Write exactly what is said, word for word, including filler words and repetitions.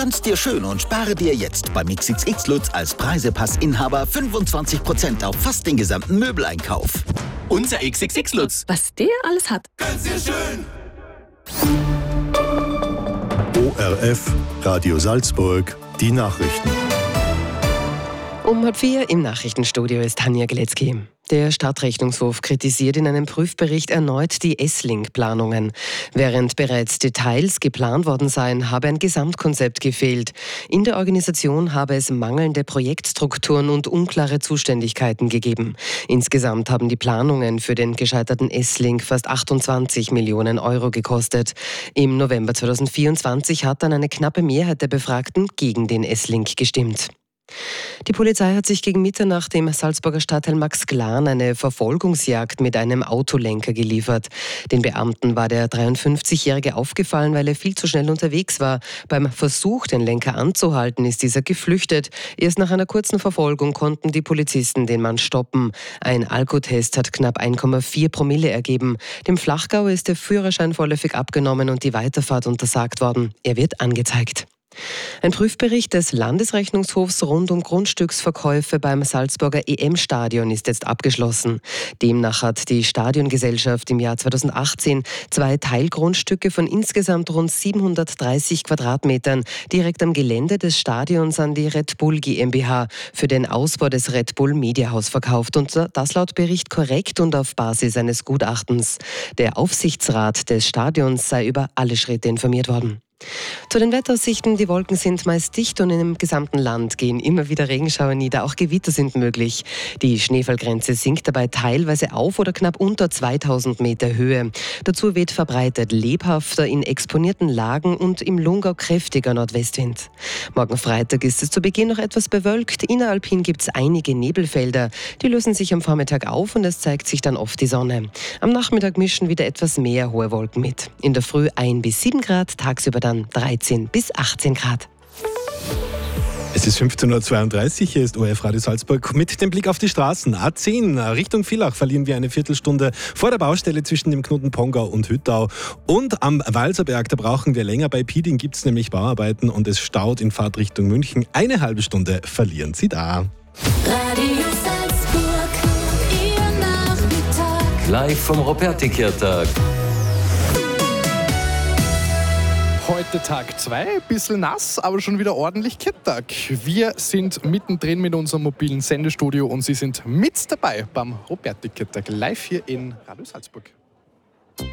Tanz dir schön und spare dir jetzt beim X X X Lutz als Preisepassinhaber fünfundzwanzig Prozent auf fast den gesamten Möbeleinkauf. Unser X X X Lutz. Was der alles hat. Tanz dir schön! O R F, Radio Salzburg, die Nachrichten. Um halb vier im Nachrichtenstudio ist Tanja Geletzky. Der Stadtrechnungshof kritisiert in einem Prüfbericht erneut die S-Link-Planungen. Während bereits Details geplant worden seien, habe ein Gesamtkonzept gefehlt. In der Organisation habe es mangelnde Projektstrukturen und unklare Zuständigkeiten gegeben. Insgesamt haben die Planungen für den gescheiterten S-Link fast achtundzwanzig Millionen Euro gekostet. Im November zweitausendvierundzwanzig hat dann eine knappe Mehrheit der Befragten gegen den S-Link gestimmt. Die Polizei hat sich gegen Mitternacht im Salzburger Stadtteil Maxglan eine Verfolgungsjagd mit einem Autolenker geliefert. Den Beamten war der dreiundfünfzigjährige aufgefallen, weil er viel zu schnell unterwegs war. Beim Versuch, den Lenker anzuhalten, ist dieser geflüchtet. Erst nach einer kurzen Verfolgung konnten die Polizisten den Mann stoppen. Ein Alkotest hat knapp eins Komma vier Promille ergeben. Dem Flachgauer ist der Führerschein vorläufig abgenommen und die Weiterfahrt untersagt worden. Er wird angezeigt. Ein Prüfbericht des Landesrechnungshofs rund um Grundstücksverkäufe beim Salzburger E M-Stadion ist jetzt abgeschlossen. Demnach hat die Stadiongesellschaft im Jahr zweitausendachtzehn zwei Teilgrundstücke von insgesamt rund siebenhundertdreißig Quadratmetern direkt am Gelände des Stadions an die Red Bull GmbH für den Ausbau des Red Bull Mediahaus verkauft. Und das laut Bericht korrekt und auf Basis eines Gutachtens. Der Aufsichtsrat des Stadions sei über alle Schritte informiert worden. Zu den Wetteraussichten: Die Wolken sind meist dicht und im gesamten Land gehen immer wieder Regenschauer nieder. Auch Gewitter sind möglich. Die Schneefallgrenze sinkt dabei teilweise auf oder knapp unter zweitausend Meter Höhe. Dazu weht verbreitet lebhafter in exponierten Lagen und im Lungau kräftiger Nordwestwind. Morgen Freitag ist es zu Beginn noch etwas bewölkt. Inneralpin gibt es einige Nebelfelder. Die lösen sich am Vormittag auf und es zeigt sich dann oft die Sonne. Am Nachmittag mischen wieder etwas mehr hohe Wolken mit. In der Früh ein bis sieben Grad, tagsüber dann dreizehn bis achtzehn Grad. Es ist fünfzehn Uhr zweiunddreißig, hier ist O R F Radio Salzburg mit dem Blick auf die Straßen. A zehn Richtung Villach verlieren wir eine Viertelstunde vor der Baustelle zwischen dem Knoten Pongau und Hüttau. Und am Walserberg, da brauchen wir länger. Bei Pieding gibt es nämlich Bauarbeiten und es staut in Fahrtrichtung München. Eine halbe Stunde verlieren Sie da. Radio Salzburg, Ihr Nachmittag. Live vom Ruperti-Kirtag. Heute Tag zwei, bisschen nass, aber schon wieder ordentlich Kirtag. Wir sind mittendrin mit unserem mobilen Sendestudio und Sie sind mit dabei beim Ruperti-Kirtag live hier in Radio Salzburg.